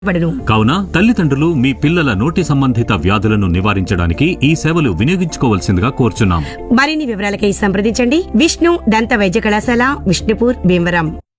కావున తల్లిదండ్రులు మీ పిల్లల నోటి సంబంధిత వ్యాధులను నివారించడానికి ఈ సేవలు వినియోగించుకోవాల్సిందిగా కోరుచున్నాం. మరిన్ని వివరాలకై సంప్రదించండి విష్ణు దంత వైద్య కళాశాల, విష్ణుపూర్, భీమవరం.